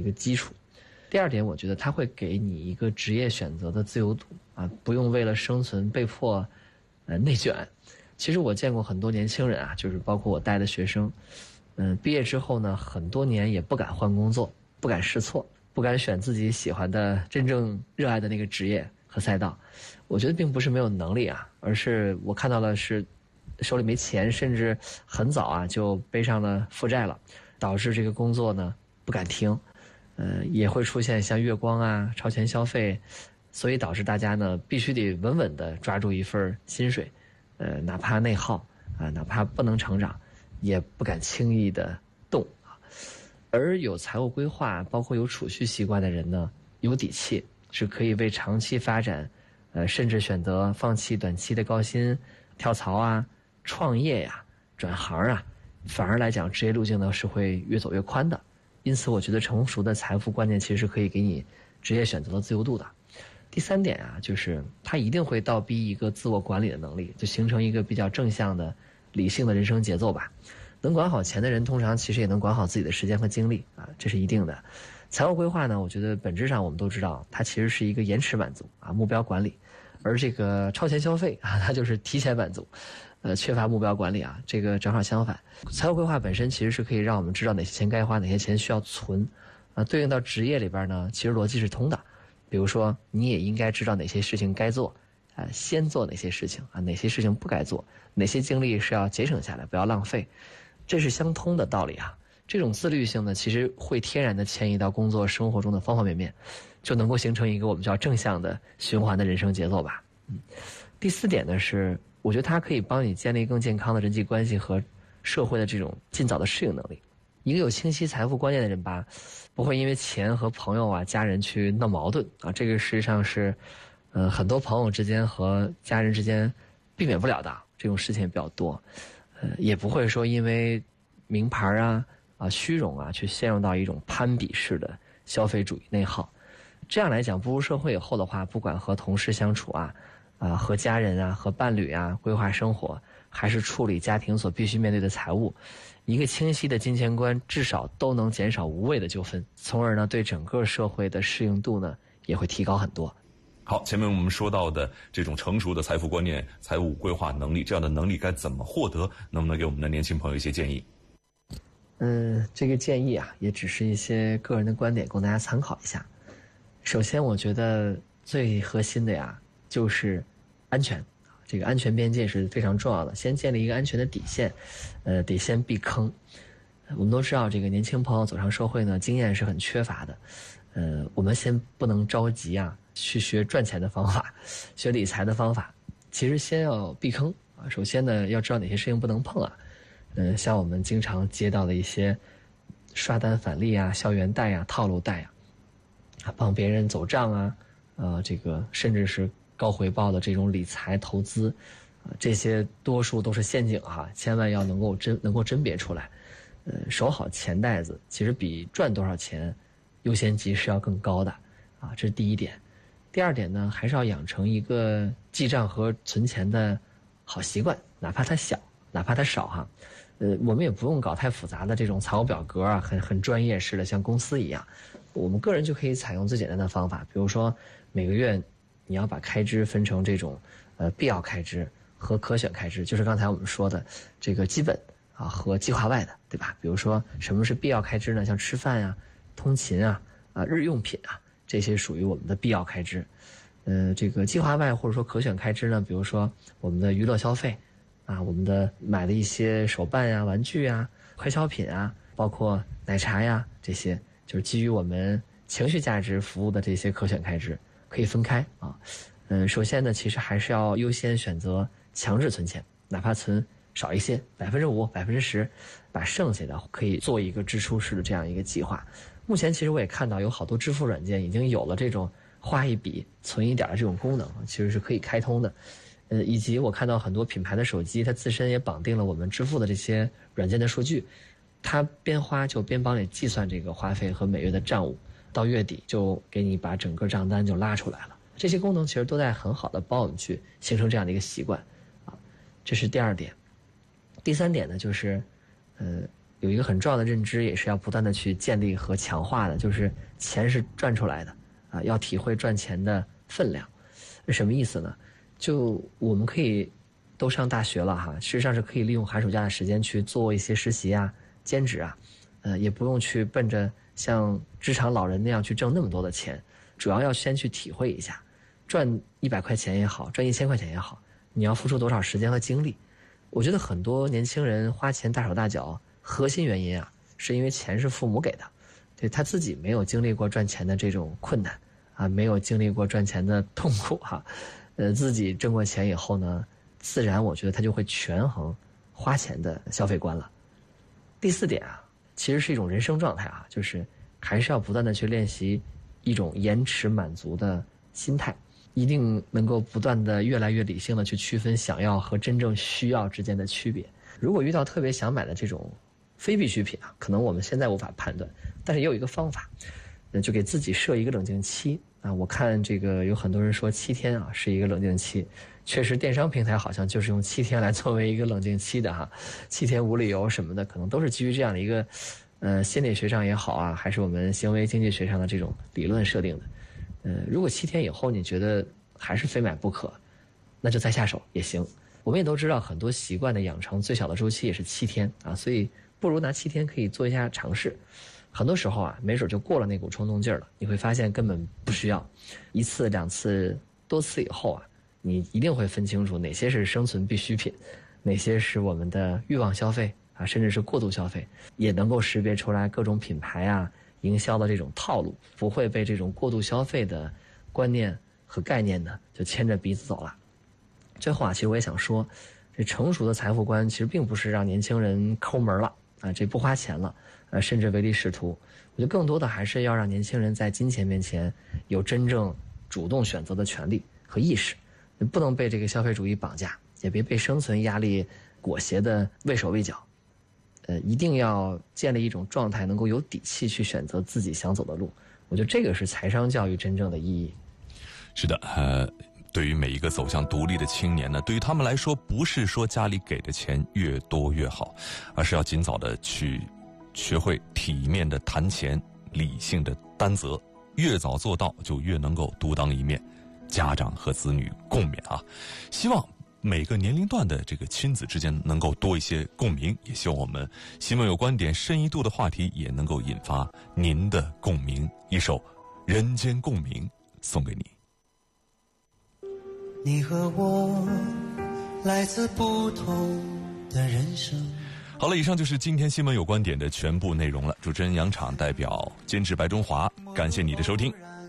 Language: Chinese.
个基础。第二点，我觉得它会给你一个职业选择的自由度啊，不用为了生存被迫内卷。其实我见过很多年轻人啊，就是包括我带的学生，毕业之后呢，很多年也不敢换工作，不敢试错，不敢选自己喜欢的、真正热爱的那个职业和赛道。我觉得并不是没有能力啊，而是我看到了是手里没钱，甚至很早啊就背上了负债了，导致这个工作呢不敢停，也会出现像月光啊、超前消费，所以导致大家呢必须得稳稳地抓住一份薪水，哪怕内耗啊，哪怕不能成长，也不敢轻易的动啊。而有财务规划，包括有储蓄习惯的人呢，有底气，是可以为长期发展，甚至选择放弃短期的高薪、跳槽啊、创业呀、转行啊，反而来讲职业路径呢是会越走越宽的。因此我觉得成熟的财富观念其实是可以给你职业选择的自由度的。第三点啊，就是它一定会倒逼一个自我管理的能力，就形成一个比较正向的理性的人生节奏吧。能管好钱的人通常其实也能管好自己的时间和精力啊，这是一定的。财务规划呢，我觉得本质上我们都知道它其实是一个延迟满足啊，目标管理。而这个超前消费啊，它就是提前满足，缺乏目标管理啊，这个正好相反。财务规划本身其实是可以让我们知道哪些钱该花，哪些钱需要存，对应到职业里边呢，其实逻辑是通的。比如说，你也应该知道哪些事情该做，先做哪些事情啊，哪些事情不该做，哪些精力是要节省下来，不要浪费，这是相通的道理啊。这种自律性呢，其实会天然的迁移到工作生活中的方方面面，就能够形成一个我们叫正向的循环的人生节奏吧。第四点呢是，我觉得它可以帮你建立更健康的人际关系和社会的这种尽早的适应能力。一个有清晰财富观念的人吧，不会因为钱和朋友啊、家人去闹矛盾啊，这个实际上是，很多朋友之间和家人之间避免不了的，这种事情也比较多，也不会说因为名牌啊、虚荣啊，去陷入到一种攀比式的消费主义内耗。这样来讲，步入社会以后的话，不管和同事相处啊、和家人啊、和伴侣啊规划生活，还是处理家庭所必须面对的财务，一个清晰的金钱观至少都能减少无谓的纠纷，从而呢对整个社会的适应度呢也会提高很多。 好，前面我们说到的这种成熟的财富观念、财务规划能力，这样的能力该怎么获得？能不能给我们的年轻朋友一些建议？ 这个建议啊，也只是一些个人的观点，供大家参考一下。首先，我觉得最核心的呀，就是安全。这个安全边界是非常重要的，先建立一个安全的底线，得先避坑。我们都知道，这个年轻朋友走上社会呢，经验是很缺乏的。我们先不能着急啊，去学赚钱的方法，学理财的方法。其实先要避坑啊。首先呢，要知道哪些事情不能碰啊。像我们经常接到的一些刷单返利啊、校园贷啊、套路贷啊，帮别人走账啊，这个甚至是高回报的这种理财投资，这些多数都是陷阱哈，千万要能够甄别出来。守好钱袋子，其实比赚多少钱优先级是要更高的啊，这是第一点。第二点呢，还是要养成一个记账和存钱的好习惯，哪怕它小，哪怕它少哈。我们也不用搞太复杂的这种财务表格啊，很专业式的，像公司一样。我们个人就可以采用最简单的方法，比如说每个月你要把开支分成这种必要开支和可选开支，就是刚才我们说的这个基本啊和计划外的，对吧？比如说什么是必要开支呢？像吃饭啊、通勤啊、日用品啊，这些属于我们的必要开支。这个计划外或者说可选开支呢，比如说我们的娱乐消费。我们的买的一些手办呀、玩具啊、快消品啊，包括奶茶呀，这些就是基于我们情绪价值服务的这些可选开支，可以分开啊。首先呢，其实还是要优先选择强制存钱，哪怕存少一些，5%、10%，把剩下的可以做一个支出式的这样一个计划。目前其实我也看到有好多支付软件已经有了这种花一笔存一点的这种功能，其实是可以开通的。以及我看到很多品牌的手机，它自身也绑定了我们支付的这些软件的数据，它边花就边帮你计算这个花费和每月的账务，到月底就给你把整个账单就拉出来了。这些功能其实都在很好的帮我们去形成这样的一个习惯啊，这是第二点。第三点呢，就是有一个很重要的认知，也是要不断的去建立和强化的，就是钱是赚出来的啊，要体会赚钱的分量。什么意思呢？就我们可以都上大学了哈，事实上是可以利用寒暑假的时间去做一些实习啊、兼职啊，也不用去奔着像职场老人那样去挣那么多的钱，主要要先去体会一下，赚100块钱也好，赚1000块钱也好，你要付出多少时间和精力。我觉得很多年轻人花钱大手大脚，核心原因啊，是因为钱是父母给的，对他自己没有经历过赚钱的这种困难啊，没有经历过赚钱的痛苦哈，自己挣过钱以后呢，自然我觉得他就会权衡花钱的消费观了。第4点啊，其实是一种人生状态啊，就是还是要不断的去练习一种延迟满足的心态，一定能够不断的越来越理性的去区分想要和真正需要之间的区别。如果遇到特别想买的这种非必需品啊，可能我们现在无法判断，但是也有一个方法，就给自己设一个冷静期啊。我看这个有很多人说7天啊是一个冷静期，确实电商平台好像就是用7天来作为一个冷静期的哈，7天无理由什么的，可能都是基于这样的一个心理学上也好啊，还是我们行为经济学上的这种理论设定的。如果7天以后你觉得还是非买不可，那就再下手也行。我们也都知道，很多习惯的养成最小的周期也是7天啊，所以不如拿7天可以做一下尝试。很多时候啊，没准就过了那股冲动劲儿了，你会发现根本不需要。1次、2次、多次以后啊，你一定会分清楚哪些是生存必需品，哪些是我们的欲望消费啊，甚至是过度消费，也能够识别出来各种品牌啊、营销的这种套路，不会被这种过度消费的观念和概念呢就牵着鼻子走了。最后啊，其实我也想说，这成熟的财富观其实并不是让年轻人抠门了啊，这不花钱了，甚至唯利是图。我觉得更多的还是要让年轻人在金钱面前有真正主动选择的权利和意识，不能被这个消费主义绑架，也别被生存压力裹挟的畏手畏脚。一定要建立一种状态，能够有底气去选择自己想走的路。我觉得这个是财商教育真正的意义。 是的，对于每一个走向独立的青年呢，对于他们来说，不是说家里给的钱越多越好，而是要尽早的去学会体面的谈钱，理性的担责，越早做到就越能够独当一面，家长和子女共勉啊！希望每个年龄段的这个亲子之间能够多一些共鸣，也希望我们新闻有观点深一度的话题也能够引发您的共鸣。一首《人间共鸣》送给你。 你和我来自不同的人生。 好了，以上就是今天新闻有观点的全部内容了。主持人杨昶代表监制白中华，感谢你的收听。